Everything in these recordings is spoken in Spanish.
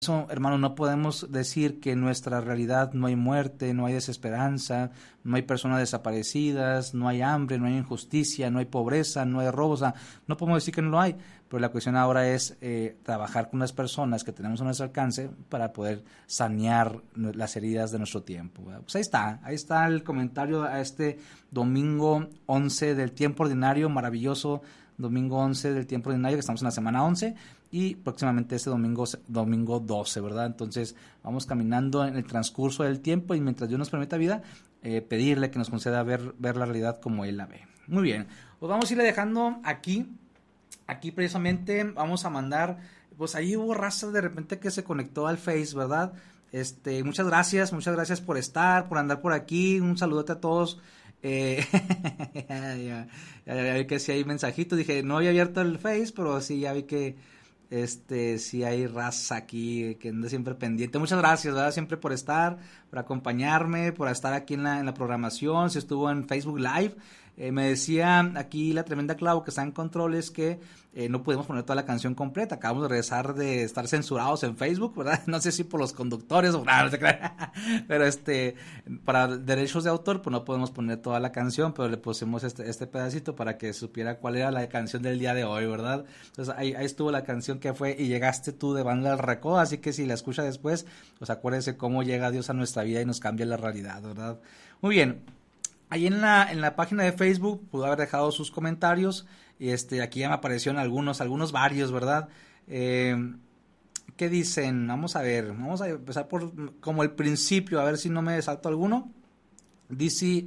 eso, hermano, no podemos decir que en nuestra realidad no hay muerte, no hay desesperanza, no hay personas desaparecidas, no hay hambre, no hay injusticia, no hay pobreza, no hay robo. O sea, no podemos decir que no lo hay, pero la cuestión ahora es trabajar con las personas que tenemos a nuestro alcance para poder sanear las heridas de nuestro tiempo, ¿verdad? Pues ahí está el comentario a este domingo 11 del tiempo ordinario, maravilloso domingo 11 del tiempo ordinario, que estamos en la semana 11, y próximamente este domingo 12, ¿verdad? Entonces vamos caminando en el transcurso del tiempo y mientras Dios nos permita vida, pedirle que nos conceda ver la realidad como Él la ve. Muy bien, pues vamos a irle dejando aquí precisamente vamos a mandar, pues ahí hubo raza de repente que se conectó al Face, ¿verdad? Muchas gracias por estar, por andar por aquí, un saludote a todos. Ya vi que sí hay mensajitos, dije, no había abierto el Face, pero sí, ya vi que sí hay raza aquí que anda siempre pendiente. Muchas gracias, ¿verdad? Siempre por estar, por acompañarme, por estar aquí en la programación. Se estuvo en Facebook Live. Me decía aquí la tremenda Clau que está en controles que no podemos poner toda la canción completa. Acabamos de regresar de estar censurados en Facebook, ¿verdad? No sé si por los conductores o nada, no se crea. Pero para derechos de autor, pues no podemos poner toda la canción, pero le pusimos este pedacito para que supiera cuál era la canción del día de hoy, ¿verdad? Entonces ahí estuvo la canción que fue Y llegaste tú de Banda del Recodo, así que si la escucha después, pues acuérdese cómo llega Dios a nuestra vida y nos cambia la realidad, ¿verdad? Muy bien. Ahí en la página de Facebook pudo haber dejado sus comentarios y aquí ya me aparecieron algunos varios, ¿verdad? ¿Qué dicen? Vamos a empezar por como el principio, a ver si no me salto alguno. Dice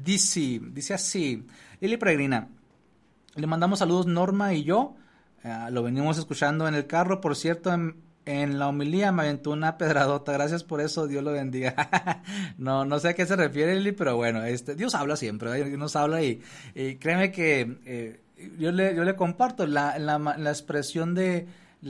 así, Lili Peregrina, le mandamos saludos Norma y yo, lo venimos escuchando en el carro, por cierto, en la homilía me aventó una pedradota, gracias por eso, Dios lo bendiga. No sé a qué se refiere, Lili, pero bueno, Dios habla siempre, ¿verdad? Dios nos habla y créeme que yo le comparto la expresión de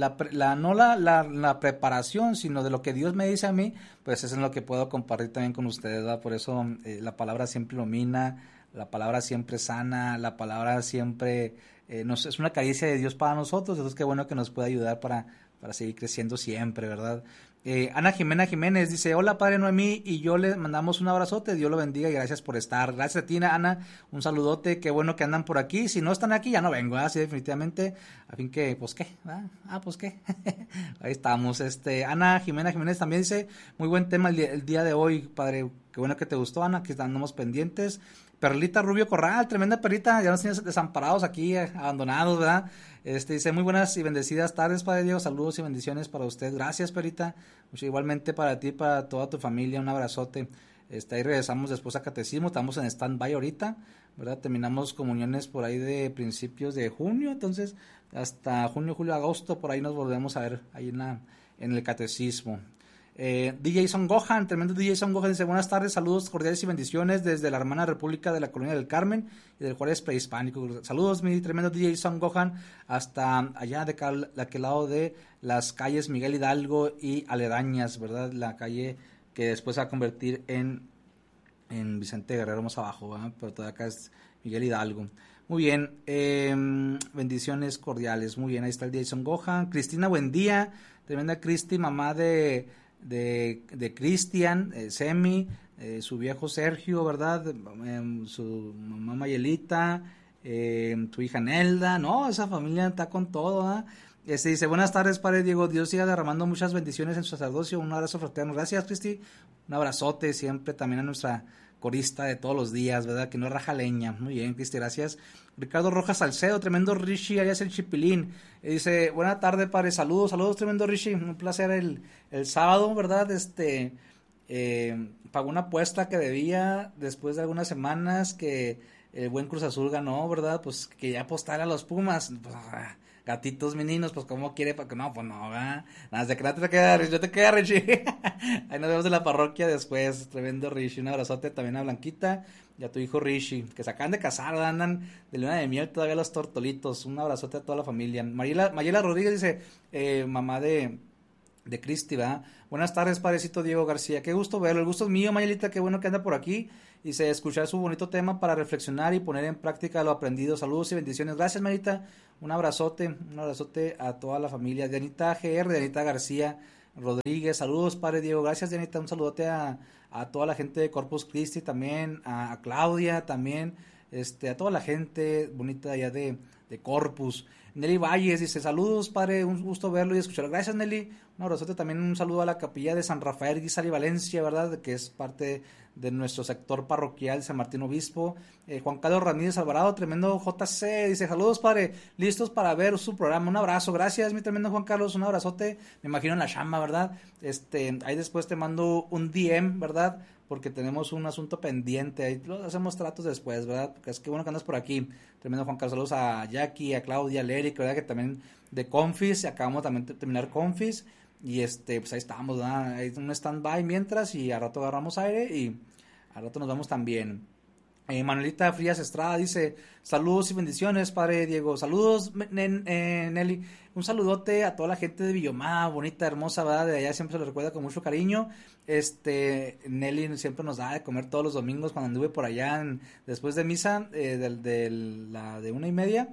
no la preparación, sino de lo que Dios me dice a mí, pues eso es lo que puedo compartir también con ustedes, ¿verdad? Por eso la palabra siempre ilumina, la palabra siempre sana, la palabra siempre es una caricia de Dios para nosotros, entonces qué bueno que nos puede ayudar para seguir creciendo siempre, ¿verdad? Ana Jimena Jiménez dice, hola Padre Noemí, y yo le mandamos un abrazote, Dios lo bendiga y gracias por estar. Gracias a ti, Ana, un saludote, qué bueno que andan por aquí. Si no están aquí, ya no vengo, así definitivamente, a fin que, pues qué, pues qué. Ahí estamos. Ana Jimena Jiménez también dice, muy buen tema el día de hoy, Padre, qué bueno que te gustó, Ana, que andamos pendientes. Perlita Rubio Corral, tremenda perlita, ya nos tienes desamparados aquí, abandonados, ¿verdad? Dice, muy buenas y bendecidas tardes, Padre Dios, saludos y bendiciones para usted, gracias, Perlita, igualmente para ti, para toda tu familia, un abrazote. Ahí regresamos después a catecismo, estamos en stand-by ahorita, ¿verdad? Terminamos comuniones por ahí de principios de junio, entonces hasta junio, julio, agosto, por ahí nos volvemos a ver ahí en el catecismo. DJ Son Gohan, tremendo DJ Son Gohan, dice, buenas tardes, saludos cordiales y bendiciones desde la hermana república de la Colonia del Carmen y del Juárez prehispánico. Saludos, mi tremendo DJ Son Gohan, hasta allá de aquel lado de las calles Miguel Hidalgo y aledañas, ¿verdad? La calle que después se va a convertir en Vicente Guerrero más abajo, ¿verdad? Pero todavía acá es Miguel Hidalgo. Muy bien, bendiciones cordiales, muy bien, ahí está el DJ Son Gohan. Cristina, buen día, tremenda Cristi, mamá de Cristian, Semi, su viejo Sergio, ¿verdad? Su mamá Mayelita, tu hija Nelda, no, esa familia está con todo, ¿verdad? Dice, buenas tardes, Padre Diego, Dios siga derramando muchas bendiciones en su sacerdocio, un abrazo fraterno, gracias, Cristi, un abrazote siempre también a nuestra corista de todos los días, ¿verdad? Que no raja leña. Muy bien, Cristi, gracias. Ricardo Rojas Salcedo, tremendo Rishi, alias el Chipilín. Dice, buena tarde, Padre, saludos, tremendo Rishi, un placer el sábado, ¿verdad? Pagó una apuesta que debía después de algunas semanas que el buen Cruz Azul ganó, ¿verdad? Pues que ya apostar a los Pumas, pues, gatitos meninos, pues cómo quiere, para que no, pues no, ¿verdad? Nada, de que no te queda, Richie. Ahí nos vemos de la parroquia después, tremendo Richie, un abrazote también a Blanquita y a tu hijo Richie, que se acaban de casar, ¿verdad? Andan de luna de miel todavía los tortolitos, un abrazote a toda la familia. Mayela Rodríguez dice, mamá de Cristi, ¿verdad? Buenas tardes, Padrecito Diego García, qué gusto verlo, el gusto es mío, Mayelita, qué bueno que anda por aquí, dice, escuchar su bonito tema para reflexionar y poner en práctica lo aprendido, saludos y bendiciones, gracias, Mayelita, un abrazote a toda la familia, de Anita GR, de Anita García, Rodríguez, saludos, padre Diego, gracias, Dianita, un saludote a toda la gente de Corpus Christi también, a Claudia también, a toda la gente bonita allá de Corpus. Nelly Valles dice, saludos, padre, un gusto verlo y escucharlo. Gracias, Nelly. Un abrazote, también un saludo a la capilla de San Rafael Guizar y Valencia, ¿verdad? Que es parte de nuestro sector parroquial San Martín Obispo. Juan Carlos Ramírez Alvarado, tremendo JC, dice, saludos, padre, listos para ver su programa. Un abrazo, gracias, mi tremendo Juan Carlos, un abrazote. Me imagino en la chamba, ¿verdad? Ahí después te mando un DM, ¿verdad? Porque tenemos un asunto pendiente, ahí hacemos tratos después, ¿verdad? Porque es que bueno que andas por aquí, tremendo Juan Carlos, saludos a Jackie, a Claudia, a Eric, ¿verdad? Que también de Confis, acabamos también de terminar Confis, y pues ahí estamos, ¿verdad? Hay un stand-by mientras, y a rato agarramos aire, y a rato nos vamos también. Manuelita Frías Estrada dice, saludos y bendiciones, padre Diego, saludos, Nelly, un saludote a toda la gente de Villomá, bonita, hermosa, ¿verdad? De allá siempre se lo recuerda con mucho cariño. Nelly siempre nos da de comer todos los domingos cuando anduve por allá después de misa, la de 1:30,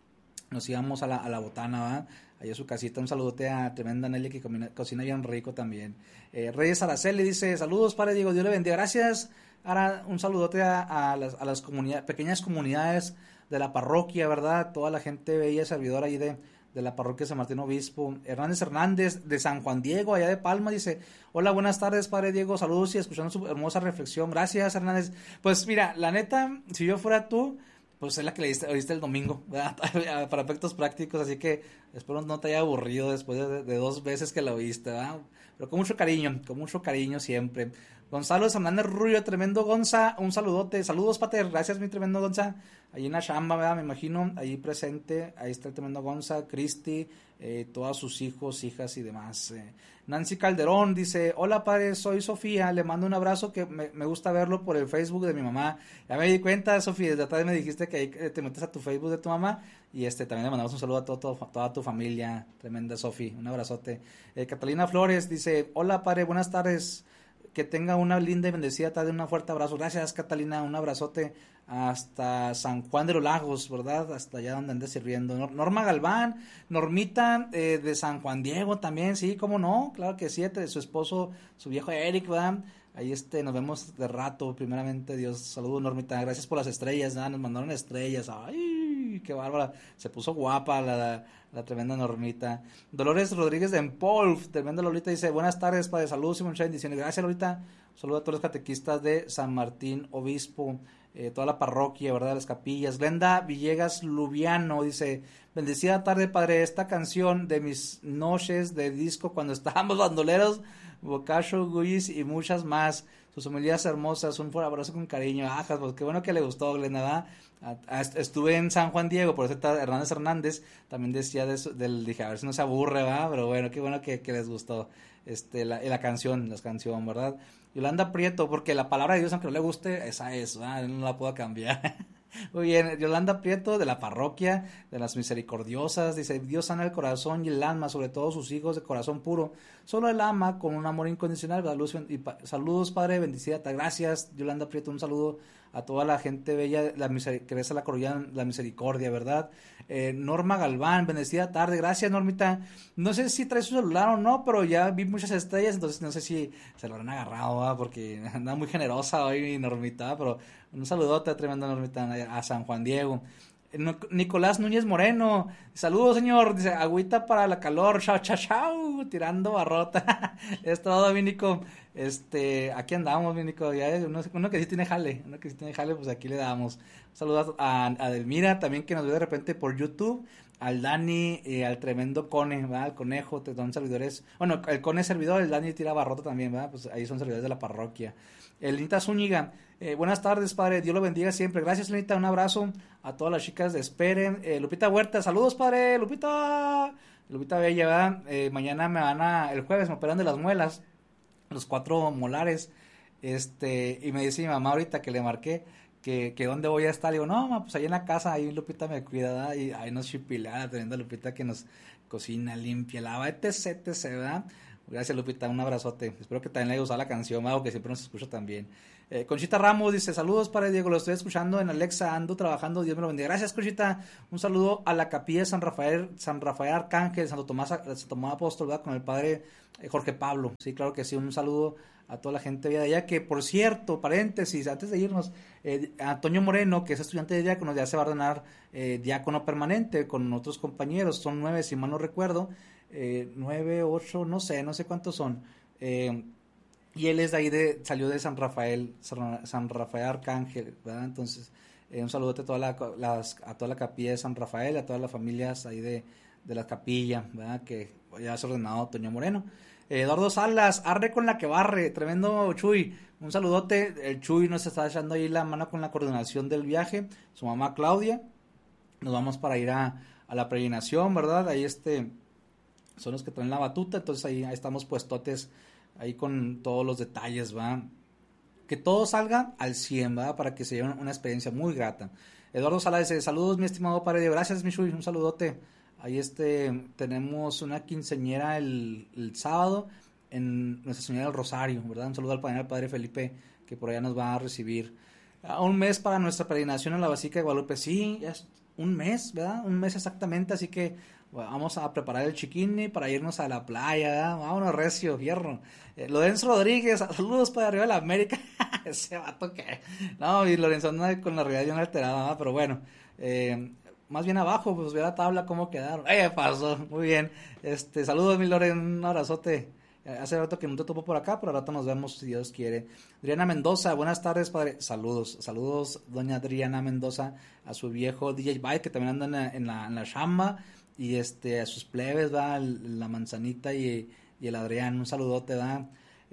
nos íbamos a la botana, ¿verdad? Allá a su casita, un saludote a tremenda Nelly que cocina bien rico también. Reyes Araceli dice, saludos, padre Diego, Dios le bendiga, gracias. Ahora un saludote a las pequeñas comunidades de la parroquia, ¿verdad? Toda la gente bella servidora ahí de la parroquia San Martín Obispo. Hernández de San Juan Diego, allá de Palma, dice, hola, buenas tardes, padre Diego, saludos y escuchando su hermosa reflexión. Gracias, Hernández. Pues mira, la neta, si yo fuera tú, pues es la que le oíste el domingo, ¿verdad? Para efectos prácticos, así que espero no te haya aburrido después de 2 veces que la oíste, ¿verdad? Pero con mucho cariño siempre. Gonzalo Hernández Rubio, tremendo Gonza, un saludote, saludos, pater, gracias mi tremendo Gonza, ahí en la chamba, ¿verdad? Me imagino, ahí presente, ahí está el tremendo Gonza, Cristi, todos sus hijos, hijas y demás. Nancy Calderón dice, hola padre, soy Sofía, le mando un abrazo, que me gusta verlo por el Facebook de mi mamá. Ya me di cuenta, Sofía, desde atrás me dijiste que ahí te metes a tu Facebook de tu mamá, y también le mandamos un saludo a toda tu familia, tremenda Sofía, un abrazote. Catalina Flores dice, hola padre, buenas tardes, que tenga una linda y bendecida tarde, un fuerte abrazo. Gracias, Catalina, un abrazote hasta San Juan de los Lagos, ¿verdad? Hasta allá donde andes sirviendo. Norma Galván, Normita de San Juan Diego también, sí, cómo no, claro que sí, de su esposo, su viejo Eric, ¿verdad? Ahí nos vemos de rato, primeramente Dios. Saludos, Normita, gracias por las estrellas, ¿verdad? Nos mandaron estrellas, ay, qué bárbara, se puso guapa la tremenda Normita. Dolores Rodríguez de Empolf, tremenda Lolita, dice, buenas tardes, padre, saludos y muchas bendiciones. Gracias, Lolita, saludos a todos los catequistas de San Martín Obispo, toda la parroquia, ¿verdad? Las capillas. Glenda Villegas Lubiano dice, bendecida tarde, padre, esta canción de mis noches de disco cuando estábamos bandoleros, Bocacho, Gullis y muchas más. Sus homilías hermosas, un fuerte abrazo con cariño. Ajas, pues qué bueno que le gustó, Glenda, ¿verdad? Estuve en San Juan Diego, por eso está Hernández también decía dije, a ver si no se aburre, ¿verdad? Pero bueno, qué bueno que les gustó la canción, ¿verdad? Yolanda Prieto, porque la palabra de Dios, aunque no le guste, esa es, ¿verdad? No la puedo cambiar. Muy bien, Yolanda Prieto, de la parroquia de las misericordiosas, dice, Dios sana el corazón y el alma, sobre todo sus hijos de corazón puro, solo el ama con un amor incondicional, saludos, padre, bendecida, gracias, Yolanda Prieto, un saludo a toda la gente bella, que besa la corona, la misericordia, ¿verdad? Norma Galván, bendecida tarde, gracias, Normita. No sé si trae su celular o no, pero ya vi muchas estrellas, entonces no sé si se lo han agarrado, ¿verdad? Porque anda muy generosa hoy Normita, pero un saludote a tremenda Normita a San Juan Diego. Nicolás Núñez Moreno, saludos señor, dice, agüita para la calor, chao, chao, chao, tirando barrota. Es todo, mi Nico. Aquí andamos, mi Nico, ya uno que sí tiene jale, pues aquí le damos. Saludos a Delmira también, que nos ve de repente por YouTube, al Dani, al tremendo Cone, ¿verdad? Al Conejo, son servidores, bueno, el Cone es servidor, el Dani tira barrota también, ¿verdad? Pues ahí son servidores de la parroquia. Lenita Zúñiga, buenas tardes, padre, Dios lo bendiga siempre. Gracias, Lenita, un abrazo a todas las chicas de Esperen. Lupita Huerta, saludos, padre, Lupita Bella, ¿verdad? Mañana el jueves me operan de las muelas, los 4 molares, y me dice mi mamá ahorita que le marqué que dónde voy a estar. Le digo, no, mamá, pues ahí en la casa, ahí Lupita me cuida, ¿verdad? Y ahí nos chipilea, teniendo a Lupita que nos cocina, limpia, lava, etc, ¿verdad? Gracias, Lupita, un abrazote. Espero que también le haya gustado la canción, o que siempre nos escucha también. Conchita Ramos dice, saludos para Diego, lo estoy escuchando en Alexa, ando trabajando, Dios me lo bendiga. Gracias, Conchita. Un saludo a la capilla de San Rafael Arcángel, Santo Tomás Apóstol, ¿verdad? Con el padre Jorge Pablo. Sí, claro que sí, un saludo a toda la gente de allá, que por cierto, paréntesis, antes de irnos, Antonio Moreno, que es estudiante de diácono, ya se va a ordenar diácono permanente con otros compañeros, son 9, si mal no recuerdo, 9, 8, no sé cuántos son, y él es de ahí, salió de San Rafael Arcángel, ¿verdad? Entonces, un saludote a toda la capilla de San Rafael, a todas las familias ahí de la capilla, ¿verdad? Que ya se ha ordenado Antonio Moreno. Eduardo Salas, arre con la que barre, tremendo Chuy, un saludote. El Chuy nos está echando ahí la mano con la coordinación del viaje, su mamá Claudia. Nos vamos para ir a la peregrinación, ¿verdad? Ahí son los que traen la batuta, entonces ahí estamos puestotes ahí con todos los detalles, ¿va? Que todo salga al 100, ¿va? Para que se lleve una experiencia muy grata. Eduardo Salas dice, saludos mi estimado padre Diego, gracias mi Chuy, un saludote. Ahí tenemos una quinceañera el sábado en Nuestra Señora del Rosario, ¿verdad? Un saludo al padre Felipe, que por allá nos va a recibir. Un mes para nuestra peregrinación en la Basílica de Guadalupe, sí, ya es un mes, ¿verdad? Un mes exactamente, así que vamos a preparar el chiquini para irnos a la playa, ¿verdad? Vámonos recio, fierro. Lorenzo Rodríguez, saludos para arriba de la América. Ese vato que... No, y Lorenzo anda con la realidad bien alterada, ¿verdad? Pero bueno, más bien abajo, pues ve la tabla cómo quedaron. Pasó, muy bien. Saludos, mi Loren, un abrazote. Hace rato que no te topo por acá, pero al rato nos vemos si Dios quiere. Adriana Mendoza, buenas tardes, padre. Saludos, doña Adriana Mendoza, a su viejo DJ Bike, que también anda en la chamba, y a sus plebes, va, la Manzanita y el Adrián, un saludote, va.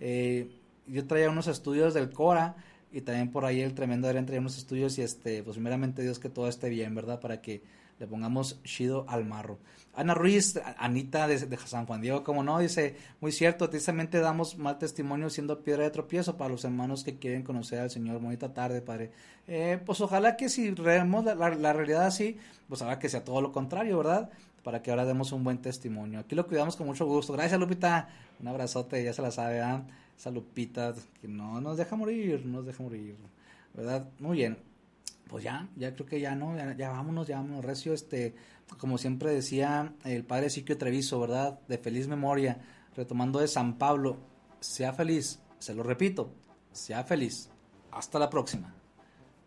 Yo traía unos estudios del Cora, y también por ahí el tremendo Adrián traía unos estudios, y pues primeramente Dios que todo esté bien, ¿verdad? Para que le pongamos chido al marro. Ana Ruiz, Anita de San Juan Diego, como no, dice, muy cierto, tristemente damos mal testimonio siendo piedra de tropiezo para los hermanos que quieren conocer al Señor. Bonita tarde, padre. Pues ojalá que si vemos la realidad así, pues habrá que sea todo lo contrario, ¿verdad? Para que ahora demos un buen testimonio. Aquí lo cuidamos con mucho gusto. Gracias, Lupita. Un abrazote, ya se la sabe, ¿verdad? Esa Lupita que no nos deja morir, ¿verdad? Muy bien. Pues ya creo que ya no, ya vámonos recio, como siempre decía el padre Siquio Treviso, ¿verdad? De feliz memoria, retomando de San Pablo, sea feliz, se lo repito, sea feliz, hasta la próxima.